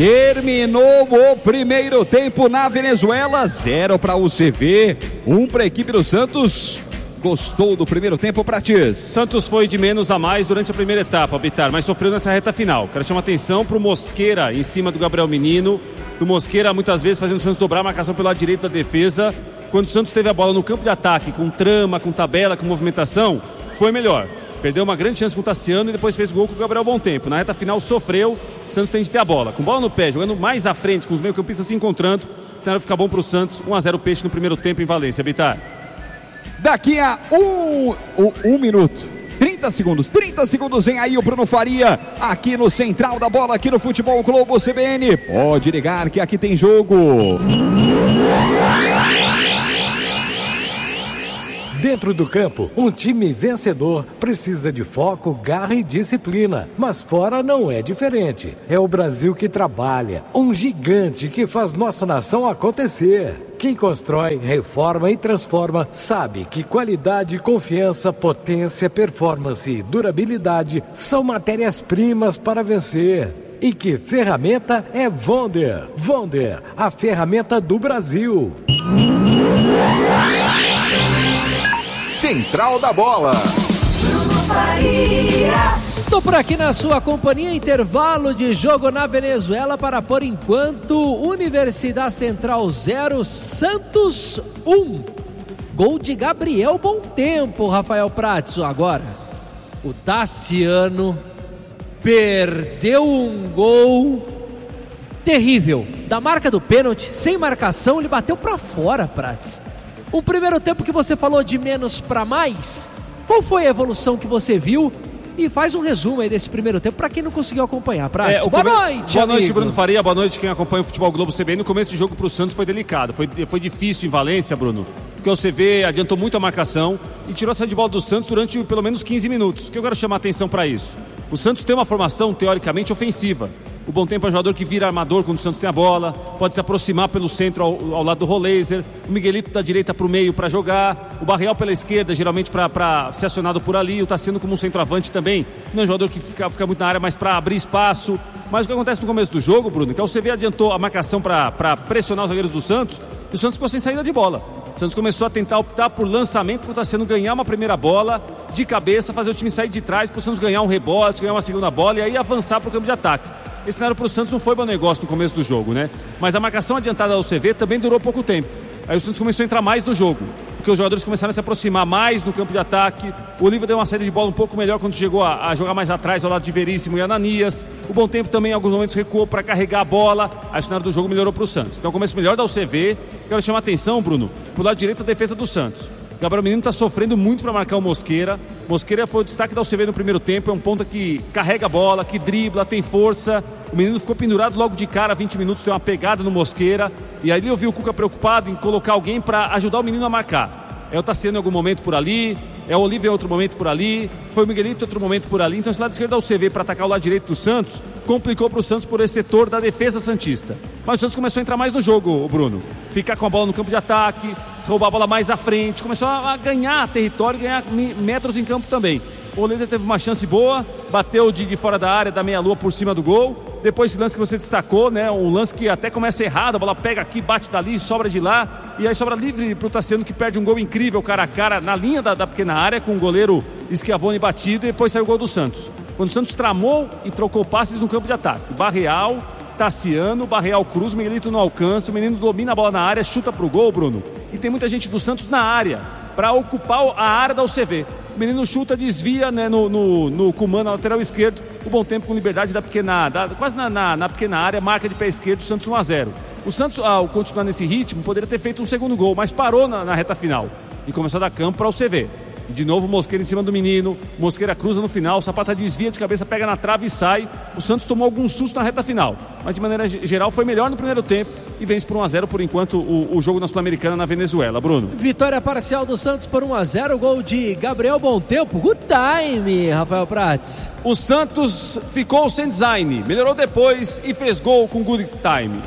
Terminou o primeiro tempo na Venezuela, 0 para o UCV, 1 para a equipe do Santos. Gostou do primeiro tempo, Prates? Santos foi de menos a mais durante a primeira etapa, Bitar, mas sofreu nessa reta final. Quero chamar atenção para o Mosqueira em cima do Gabriel Menino. Do Mosqueira muitas vezes fazendo o Santos dobrar a marcação pelo lado direito da defesa. Quando o Santos teve a bola no campo de ataque, com trama, com tabela, com movimentação, foi melhor. Perdeu uma grande chance com o Tassiano e depois fez gol com o Gabriel Bom Tempo. Na reta final sofreu, o Santos tem de ter a bola. Com bola no pé, jogando mais à frente, com os meio-campistas se encontrando, o cenário fica bom para o Santos. 1-0 Peixe no primeiro tempo em Valência, Bitar. Daqui a um minuto, 30 segundos vem aí o Bruno Faria, aqui no Central da Bola, aqui no Futebol Globo CBN. Pode ligar que aqui tem jogo. Dentro do campo, um time vencedor precisa de foco, garra e disciplina. Mas fora não é diferente. É o Brasil que trabalha, um gigante que faz nossa nação acontecer. Quem constrói, reforma e transforma sabe que qualidade, confiança, potência, performance e durabilidade são matérias-primas para vencer. E que ferramenta é Wonder? Wonder, a ferramenta do Brasil. Central da Bola. Estou por aqui na sua companhia, intervalo de jogo na Venezuela para, por enquanto, Universidade Central 0, Santos 1. Gol de Gabriel Bom Tempo, Rafael Prates. Agora, o Tassiano perdeu um gol terrível. Da marca do pênalti, sem marcação, ele bateu para fora, Prates. Um primeiro tempo que você falou de menos para mais. Qual foi a evolução que você viu? E faz um resumo aí desse primeiro tempo para quem não conseguiu acompanhar. Prates, boa noite, boa amigo. Noite, Bruno Faria. Boa noite quem acompanha o Futebol Globo CBN. No começo do jogo para o Santos foi delicado. Foi difícil em Valência, Bruno. Porque o CV adiantou muito a marcação e tirou a saída de bola do Santos durante pelo menos 15 minutos. O que eu quero chamar a atenção para isso? O Santos tem uma formação teoricamente ofensiva. O Bom Tempo é um jogador que vira armador quando o Santos tem a bola, pode se aproximar pelo centro ao lado do Roleiser, o Miguelito da direita para o meio para jogar, o Barreal pela esquerda, geralmente para ser acionado por ali, o Tassiano como um centroavante também, não é um jogador que fica muito na área, mas para abrir espaço. Mas o que acontece no começo do jogo, Bruno, que é o CV adiantou a marcação para pressionar os zagueiros do Santos, e o Santos ficou sem saída de bola. O Santos começou a tentar optar por lançamento para o Tassiano ganhar uma primeira bola de cabeça, fazer o time sair de trás para o Santos ganhar um rebote, ganhar uma segunda bola e aí avançar para o campo de ataque. Esse cenário para o Santos não foi bom negócio no começo do jogo, né? Mas a marcação adiantada do CV também durou pouco tempo. Aí o Santos começou a entrar mais no jogo, porque os jogadores começaram a se aproximar mais no campo de ataque. O Oliva deu uma saída de bola um pouco melhor quando chegou a jogar mais atrás, ao lado de Veríssimo e Ananias. O Bom Tempo também em alguns momentos recuou para carregar a bola. Aí o cenário do jogo melhorou para o Santos. Então o começo melhor da UCV. Quero chamar a atenção, Bruno, pro lado direito da defesa do Santos. Gabriel Menino está sofrendo muito para marcar o Mosqueira. Mosqueira foi o destaque da UCV no primeiro tempo. É um ponta que carrega a bola, que dribla, tem força. O menino ficou pendurado logo de cara, 20 minutos, tem uma pegada no Mosqueira. E aí eu vi o Cuca preocupado em colocar alguém para ajudar o menino a marcar. É o Tassiano em algum momento por ali, é o Oliva em outro momento por ali, foi o Miguelito em outro momento por ali. Então esse lado esquerdo da UCV para atacar o lado direito do Santos complicou para o Santos por esse setor da defesa santista. Mas o Santos começou a entrar mais no jogo, Bruno. Ficar com a bola no campo de ataque, roubar a bola mais à frente, começou a ganhar território, ganhar metros em campo também. O Laser teve uma chance boa, bateu de fora da área, da meia-lua por cima do gol. Depois esse lance que você destacou, né? Um lance que até começa errado, a bola pega aqui, bate dali, sobra de lá. E aí sobra livre pro Tassiano, que perde um gol incrível, cara a cara, na linha da pequena área, com o goleiro Schiavone batido. E depois saiu o gol do Santos. Quando o Santos tramou e trocou passes no campo de ataque. Barreal, Tassiano, Barreal cruz, Miguelito não alcança, o menino domina a bola na área, chuta pro gol, Bruno. E tem muita gente do Santos na área, para ocupar a área da UCV. O menino chuta, desvia, né, no Kuman, na lateral esquerdo. O Bom Tempo com liberdade da pequena, quase na pequena área, marca de pé esquerdo, Santos 1-0. O Santos, ao continuar nesse ritmo, poderia ter feito um segundo gol, mas parou na reta final e começou a dar campo para o CV. E de novo Mosqueira em cima do menino, Mosqueira cruza no final, o Zapata desvia de cabeça, pega na trave e sai. O Santos tomou algum susto na reta final, mas de maneira geral foi melhor no primeiro tempo e vence por 1-0 por enquanto o jogo na Sul-Americana na Venezuela, Bruno. Vitória parcial do Santos por 1-0, gol de Gabriel Bom Tempo. Good time, Rafael Prates. O Santos ficou sem design, melhorou depois e fez gol com good time.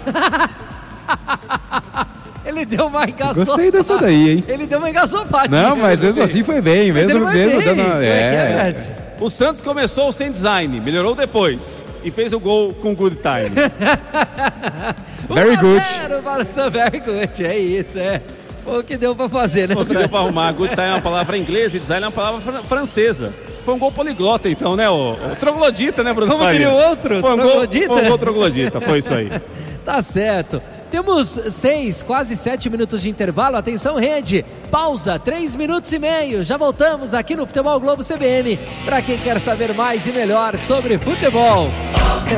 Ele deu uma engaçopada. Gostei dessa daí, hein? Ele deu uma engaçopada. Não, mas mesmo assim foi bem. Mesmo bem. dando... O Santos começou sem design, melhorou depois e fez o gol com good time. Very good. Very good, é isso, Foi o que deu pra fazer, né? O que deu pra arrumar. Good time é uma palavra inglesa e design é uma palavra francesa. Foi um gol poliglota, então, né? O troglodita, né, Bruno? Como queria o outro? Foi um gol troglodita, foi isso aí. Tá certo. Temos 6, quase 7 minutos de intervalo. Atenção, rede. Pausa, 3 minutos e meio. Já voltamos aqui no Futebol Globo CBN para quem quer saber mais e melhor sobre futebol.